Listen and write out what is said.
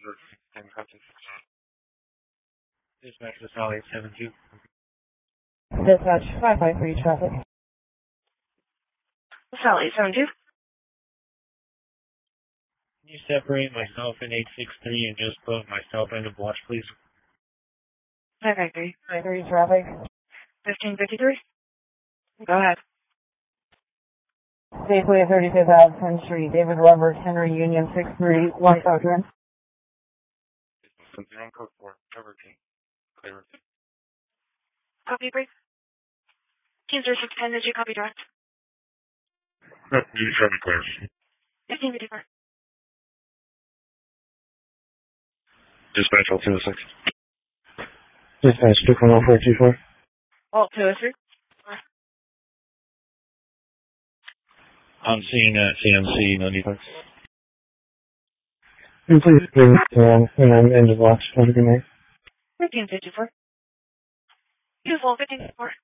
Dispatch to Sally 72. Dispatch 553 traffic. Sally 72. Can you separate myself and 863 and just put myself into watch, please? 553. 553 traffic. 1553. Go ahead. Safeway 35th Ave, 10th Street, David Roberts, Henry Union 631 Cochran. Something on code 4, cover team. Clear. Copy brief. Team 0610, did you copy direct? No, you show me clear. 1554. Dispatch all 206. Dispatch 21424. Alt 203. I'm seeing CMC 95. Can you please bring it along and I'm end of watch. Have a good night. 1554. Use 1554.